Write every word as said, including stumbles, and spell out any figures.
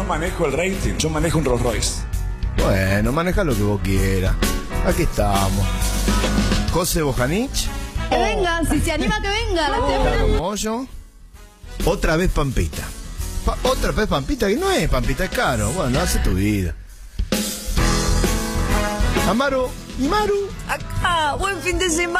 manejo el rating, yo manejo un Rolls Royce. Bueno, maneja lo que vos quieras. Aquí estamos. José Bojanich. Que vengan, si se anima que venga. La estoy Caro esperando. Mollo. Otra vez Pampita. Pa- otra vez Pampita, que no es Pampita, es Caro. Bueno, hace tu vida. Amaro y Maru. Acá, buen fin de semana.